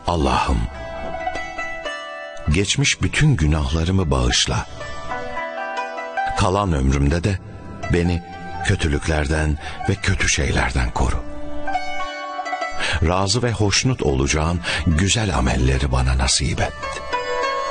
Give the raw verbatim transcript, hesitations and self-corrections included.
Allah'ım, geçmiş bütün günahlarımı bağışla. Kalan ömrümde de beni kötülüklerden ve kötü şeylerden koru. Razı ve hoşnut olacağın güzel amelleri bana nasip et.